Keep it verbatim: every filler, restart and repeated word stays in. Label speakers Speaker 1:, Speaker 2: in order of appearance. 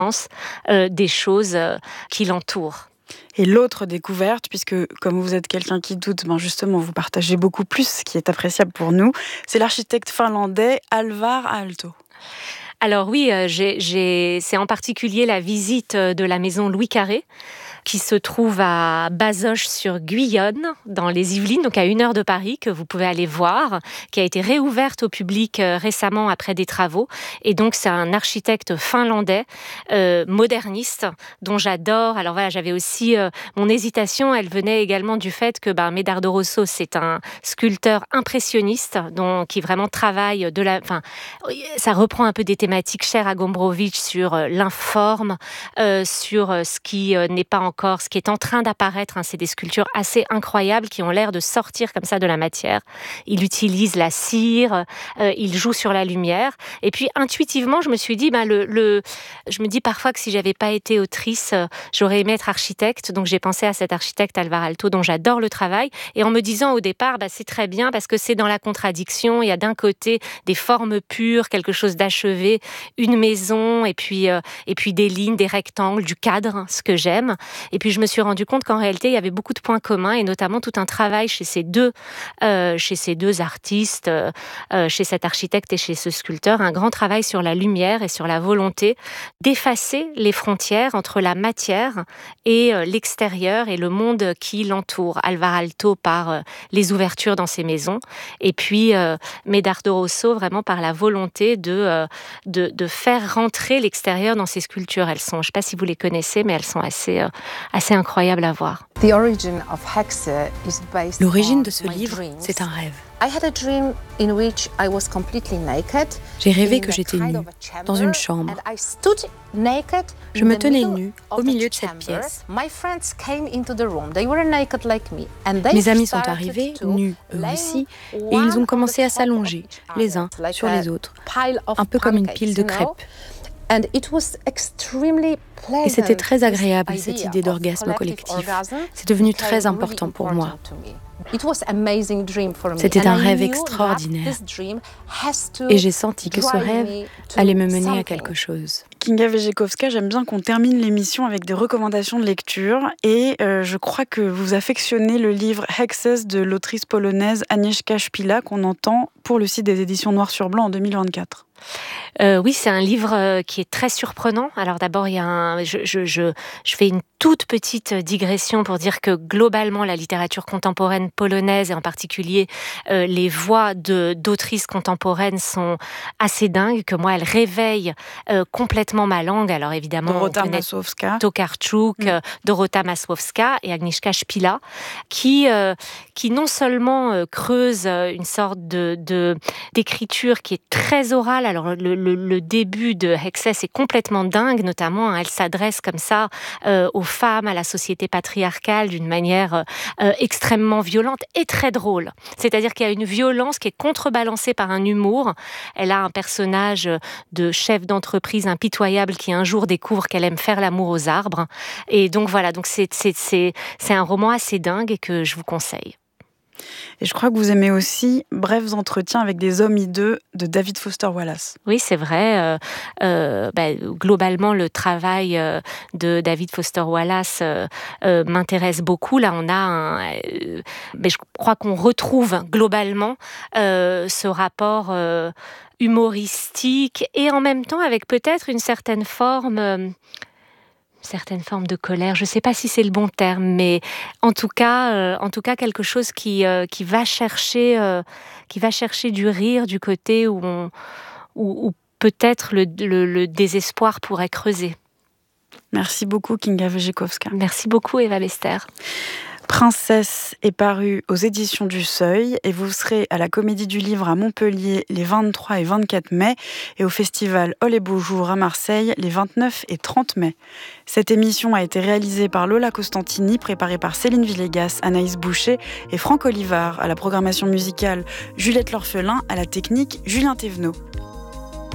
Speaker 1: euh, des choses euh, qui l'entourent.
Speaker 2: Et l'autre découverte, puisque comme vous êtes quelqu'un qui doute, ben justement vous partagez beaucoup plus, ce qui est appréciable pour nous, c'est l'architecte finlandais Alvar Aalto.
Speaker 1: Alors oui, euh, j'ai, j'ai, c'est en particulier la visite de la maison Louis Carré, qui se trouve à Bazoches-sur-Guyonne, dans les Yvelines, donc à une heure de Paris, que vous pouvez aller voir, qui a été réouverte au public euh, récemment après des travaux. Et donc, c'est un architecte finlandais, euh, moderniste, dont j'adore. Alors voilà, j'avais aussi euh, mon hésitation, elle venait également du fait que ben, Medardo Rosso, c'est un sculpteur impressionniste, dont, qui vraiment travaille de la... Enfin, ça reprend un peu des thématiques chères à Gombrowicz sur euh, l'informe, euh, sur euh, ce qui euh, n'est pas encore encore, ce qui est en train d'apparaître, hein, c'est des sculptures assez incroyables qui ont l'air de sortir comme ça de la matière. Il utilise la cire, euh, il joue sur la lumière. Et puis intuitivement, je me suis dit, ben, le, le, je me dis parfois que si j'avais pas été autrice, euh, j'aurais aimé être architecte. Donc j'ai pensé à cet architecte Alvar Aalto dont j'adore le travail. Et en me disant au départ, ben, c'est très bien parce que c'est dans la contradiction. Il y a d'un côté des formes pures, quelque chose d'achevé, une maison et puis, euh, et puis des lignes, des rectangles, du cadre, ce que j'aime. Et puis je me suis rendu compte qu'en réalité, il y avait beaucoup de points communs et notamment tout un travail chez ces deux, euh, chez ces deux artistes, euh, chez cet architecte et chez ce sculpteur, un grand travail sur la lumière et sur la volonté d'effacer les frontières entre la matière et euh, l'extérieur et le monde qui l'entoure. Alvar Aalto par euh, les ouvertures dans ses maisons et puis euh, Medardo Rosso vraiment par la volonté de, euh, de, de faire rentrer l'extérieur dans ses sculptures. Elles sont, je ne sais pas si vous les connaissez, mais elles sont assez... Euh, assez incroyable à voir.
Speaker 3: L'origine de ce livre, c'est un rêve. J'ai rêvé que j'étais nue, dans une chambre. Je me tenais nue au milieu de cette pièce. Mes amis sont arrivés, nus eux aussi, et ils ont commencé à s'allonger, les uns sur les autres, un peu comme une pile de crêpes. Et c'était très agréable, cette idée d'orgasme collectif. C'est devenu très important pour moi. C'était un rêve extraordinaire. Et j'ai senti que ce rêve allait me mener à quelque chose.
Speaker 2: Kinga Wierzchowska, j'aime bien qu'on termine l'émission avec des recommandations de lecture. Et euh, je crois que vous affectionnez le livre Hexes de l'autrice polonaise Agnieszka Szpila, qu'on entend pour le site des éditions Noir sur Blanc en deux mille vingt-quatre.
Speaker 1: Euh, oui, c'est un livre euh, qui est très surprenant. Alors d'abord, il y a un, je, je, je, je fais une toute petite digression pour dire que globalement, la littérature contemporaine polonaise, et en particulier euh, les voix de, d'autrices contemporaines sont assez dingues, que moi, elles réveillent euh, complètement ma langue. Alors évidemment,
Speaker 2: Dorota Masłowska,
Speaker 1: Tokarczuk, mm. euh, Dorota Masłowska et Agnieszka Szpila, qui, euh, qui non seulement euh, creusent une sorte de, de, d'écriture qui est très orale. Alors le, le, le début de Hexes est complètement dingue, notamment hein, elle s'adresse comme ça euh, aux femmes, à la société patriarcale d'une manière euh, extrêmement violente et très drôle. C'est-à-dire qu'il y a une violence qui est contrebalancée par un humour. Elle a un personnage de chef d'entreprise impitoyable qui un jour découvre qu'elle aime faire l'amour aux arbres. Et donc voilà, donc c'est, c'est, c'est, c'est un roman assez dingue et que je vous conseille.
Speaker 2: Et je crois que vous aimez aussi Brefs entretiens avec des hommes hideux de David Foster Wallace.
Speaker 1: Oui, c'est vrai. Euh, euh, bah, globalement, le travail euh, de David Foster Wallace euh, euh, m'intéresse beaucoup. Là, on a un... Euh, mais je crois qu'on retrouve globalement euh, ce rapport euh, humoristique et en même temps avec peut-être une certaine forme... Euh, certaines formes de colère, je ne sais pas si c'est le bon terme, mais en tout cas, euh, en tout cas quelque chose qui, euh, qui, va chercher, euh, qui va chercher du rire du côté où, on, où, où peut-être le, le, le désespoir pourrait creuser.
Speaker 2: Merci beaucoup Kinga Wierzchowska.
Speaker 1: Merci beaucoup Eva Bester.
Speaker 2: Princesse est paru aux éditions du Seuil et vous serez à la Comédie du Livre à Montpellier les vingt-trois et vingt-quatre mai et au festival Ol et Beaux Jours à Marseille les vingt-neuf et trente mai. Cette émission a été réalisée par Lola Costantini, préparée par Céline Villegas, Anaïs Boucher et Franck Olivard, à la programmation musicale Juliette L'Orphelin, à la technique Julien Thévenot.